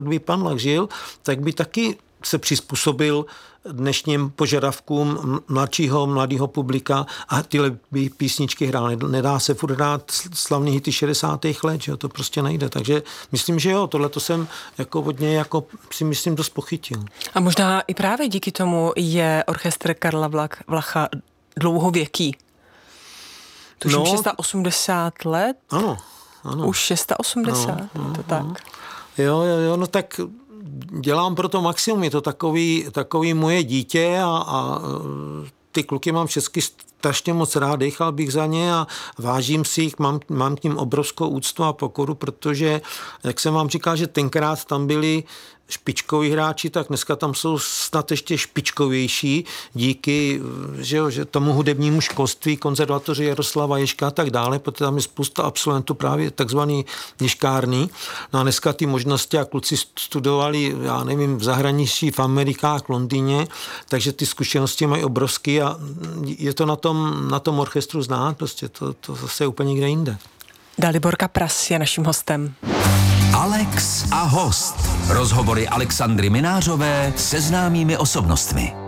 kdyby pan Lach žil, tak by taky se přizpůsobil dnešním požadavkům mladého publika a tyhle písničky hrál. Nedá se furt hrát slavný hity 60. let, že jo? To prostě nejde. Takže myslím, že jo, tohle to jsem jako od něj jako si myslím dost pochytil. A možná i právě díky tomu je orchestr Karla Vlacha dlouhověký. Tuším 680 let? Ano. Už 680, to tak. Jo, no tak dělám pro to maximum, je to takový moje dítě a ty kluky mám všechny strašně moc rád, dechal bych za ně a vážím si jich, mám k ním obrovskou úctu a pokoru, protože, jak jsem vám říkal, že tenkrát tam byli špičkoví hráči, tak dneska tam jsou snad ještě špičkovější díky že tomu hudebnímu školství, konzervatoři Jaroslava Ježka a tak dále, protože tam je spousta absolventů právě takzvaný ježkárný. No a dneska ty možnosti a kluci studovali, já nevím, v zahraničí, v Amerikách, v Londýně, takže ty zkušenosti mají obrovský a je to na tom orchestru znát, prostě to zase úplně někde jinde. Dalibor Kapras je naším hostem. Alex a host. Rozhovory Alexandry Minářové se známými osobnostmi.